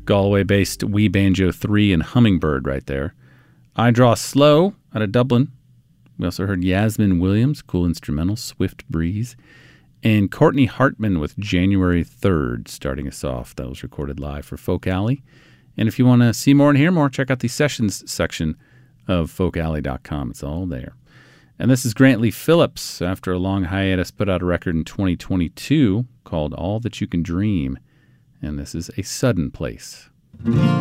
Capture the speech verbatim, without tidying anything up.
Galway-based Wee Banjo three and Hummingbird right there. I Draw Slow out of Dublin. We also heard Yasmin Williams, cool instrumental, Swift Breeze. And Courtney Hartman with January third starting us off. That was recorded live for Folk Alley. And if you want to see more and hear more, check out the sessions section of folk alley dot com. It's all there. And this is Grantley Phillips, after a long hiatus, put out a record in twenty twenty-two called All That You Can Dream. And this is A Sudden Place.